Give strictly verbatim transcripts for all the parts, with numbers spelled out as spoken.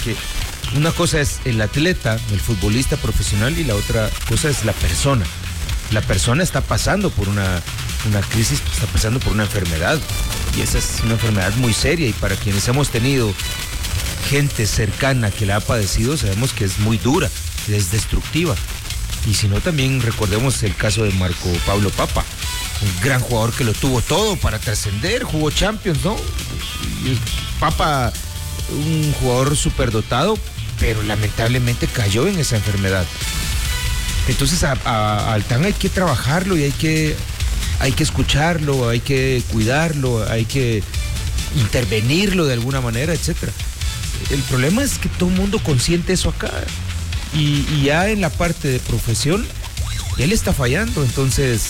porque una cosa es el atleta, el futbolista profesional, y la otra cosa es la persona. La persona está pasando por una, una crisis, está pasando por una enfermedad, y esa es una enfermedad muy seria, y para quienes hemos tenido gente cercana que la ha padecido, sabemos que es muy dura, es destructiva. Y si no, también recordemos el caso de Marco Pablo Papa, un gran jugador que lo tuvo todo para trascender, jugó Champions, ¿no? Y Papa, un jugador superdotado, pero lamentablemente cayó en esa enfermedad. Entonces a, a, a Altán hay que trabajarlo y hay que, hay que escucharlo, hay que cuidarlo, hay que intervenirlo de alguna manera, etcétera. El problema es que todo el mundo consiente eso acá, y, y ya en la parte de profesión él está fallando. Entonces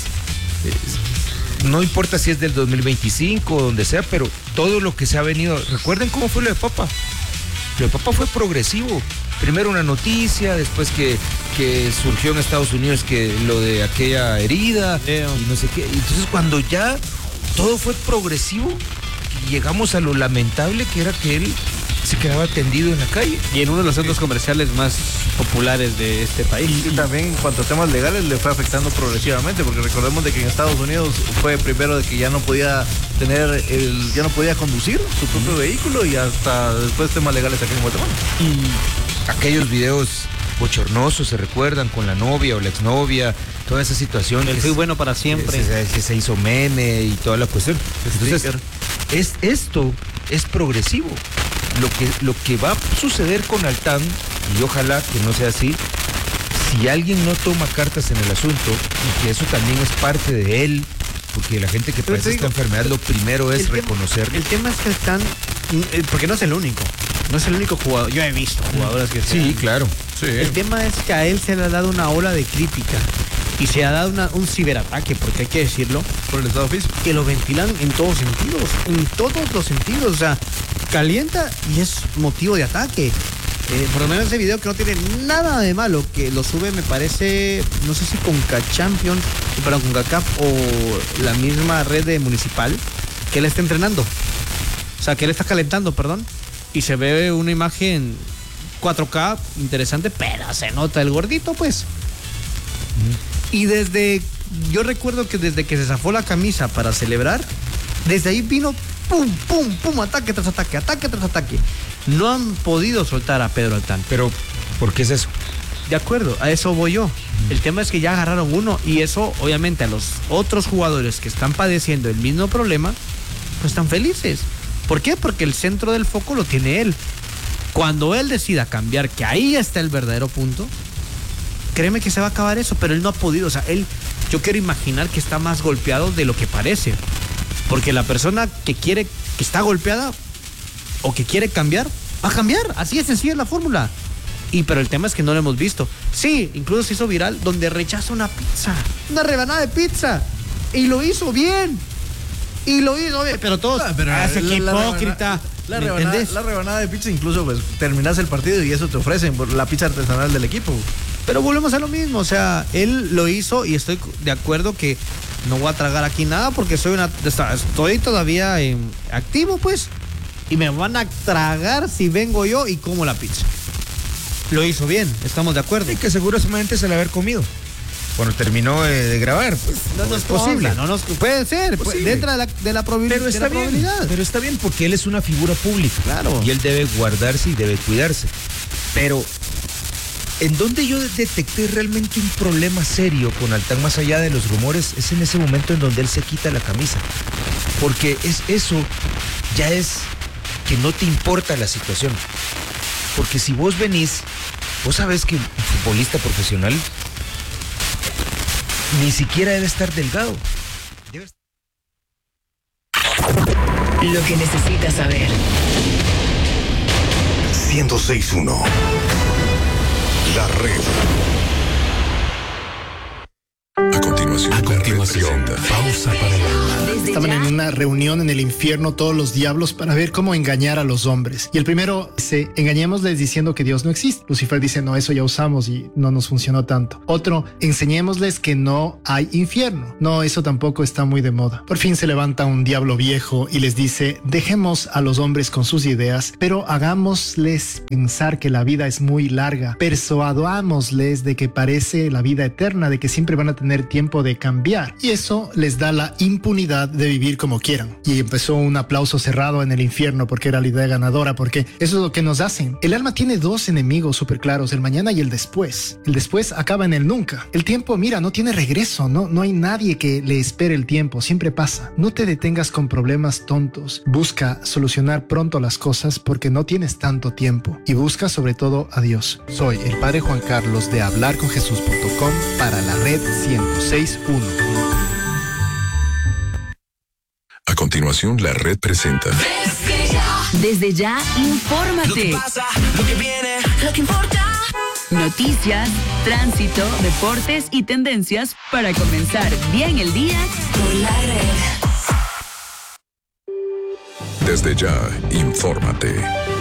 eh, no importa si es del dos mil veinticinco o donde sea, pero todo lo que se ha venido, recuerden cómo fue lo de Papa. Lo de Papa fue progresivo. Primero una noticia, después que, que surgió en Estados Unidos que lo de aquella herida y no sé qué. Entonces cuando ya todo fue progresivo, llegamos a lo lamentable que era que él se quedaba tendido en la calle. Y en uno de los centros comerciales más populares de este país. Y, y también en cuanto a temas legales le fue afectando progresivamente, porque recordemos de que en Estados Unidos fue primero de que ya no podía tener el, ya no podía conducir su propio mm. vehículo, y hasta después temas legales aquí en Guatemala. Y aquellos videos bochornosos, se recuerdan, con la novia o la exnovia, toda esa situación. El fui bueno para siempre. Que se, que se hizo meme y toda la cuestión. Entonces, es, esto es progresivo. Lo que, lo que va a suceder con Altán, y ojalá que no sea así, si alguien no toma cartas en el asunto, y que eso también es parte de él, porque la gente que padece esta enfermedad, lo primero es reconocerlo. El tema es que Altán, porque no es el único, no es el único jugador, yo he visto jugadores que sí, claro. Sí. El tema es que a él se le ha dado una ola de crítica y se ha dado una, un ciberataque, porque hay que decirlo, por el estado físico, que lo ventilan en todos sentidos, en todos los sentidos, o sea, calienta y es motivo de ataque. Eh, por lo menos ese video, que no tiene nada de malo, que lo sube, me parece, no sé si con K-Champions, perdón, con CACAF o la misma red de Municipal, que él está entrenando. O sea, que él está calentando, perdón, y se ve una imagen cuatro K interesante, pero se nota el gordito, pues. Mm. Y desde, yo recuerdo que desde que se zafó la camisa para celebrar, desde ahí vino pum, pum, pum, ataque tras ataque, ataque tras ataque. No han podido soltar a Pedro Altán. Pero, ¿por qué es eso? De acuerdo, a eso voy yo. Mm. El tema es que ya agarraron uno, y eso, obviamente, a los otros jugadores que están padeciendo el mismo problema, pues están felices. ¿Por qué? Porque el centro del foco lo tiene él. Cuando él decida cambiar, que ahí está el verdadero punto, créeme que se va a acabar eso, pero él no ha podido. O sea, él, yo quiero imaginar que está más golpeado de lo que parece. Porque la persona que quiere, que está golpeada o que quiere cambiar, va a cambiar. Así es sencilla la fórmula. Y pero el tema es que no lo hemos visto. Sí, incluso se hizo viral donde rechaza una pizza, una rebanada de pizza. Y lo hizo bien. Y lo hizo bien. Pero todos, ah, pero hace que hipócrita. La rebanada, la rebanada de pizza, incluso pues terminas el partido y eso te ofrecen por la pizza artesanal del equipo. Pero volvemos a lo mismo, o sea, él lo hizo y estoy de acuerdo que no voy a tragar aquí nada porque soy una, estoy todavía en, activo, pues, y me van a tragar si vengo yo y como la pizza. Lo hizo bien, estamos de acuerdo. Y que seguramente se la haber comido cuando terminó de, de grabar, pues no, no es posible. No nos, puede ser, puede, dentro de la, de la, probabil, pero está de la bien, probabilidad. Pero está bien porque él es una figura pública. Claro. Y él debe guardarse y debe cuidarse. Pero en donde yo detecté realmente un problema serio con Altán, más allá de los rumores, es en ese momento en donde él se quita la camisa. Porque es eso, ya es que no te importa la situación. Porque si vos venís, vos sabés que un futbolista profesional ni siquiera debe estar delgado. Debe... Lo que necesitas saber. ciento seis punto uno La red. A continuación. continuación, A continuación, pausa para el alma. Desde Estaban ya, en una reunión en el infierno todos los diablos para ver cómo engañar a los hombres. Y el primero dice, engañémosles diciendo que Dios no existe. Lucifer dice, no, eso ya usamos y no nos funcionó tanto. Otro, enseñémosles que no hay infierno. No, eso tampoco está muy de moda. Por fin se levanta un diablo viejo y les dice, dejemos a los hombres con sus ideas, pero hagámosles pensar que la vida es muy larga. Persuadámosles de que parece la vida eterna, de que siempre van a tener tiempo de cambiar. Y eso les da la impunidad de vivir como quieran. Y empezó un aplauso cerrado en el infierno porque era la idea ganadora, porque eso es lo que nos hacen. El alma tiene dos enemigos súper claros, el mañana y el después. El después acaba en el nunca. El tiempo, mira, no tiene regreso, no, no hay nadie que le espere el tiempo, siempre pasa. No te detengas con problemas tontos. Busca solucionar pronto las cosas porque no tienes tanto tiempo. Y busca sobre todo a Dios. Soy el Padre Juan Carlos de hablar con jesús punto com para la red ciento seis punto uno. A continuación, la red presenta desde ya, infórmate. Lo que pasa, lo que viene, Lo que importa. Noticias, tránsito, deportes y tendencias para comenzar bien el día con la red. Desde ya, infórmate.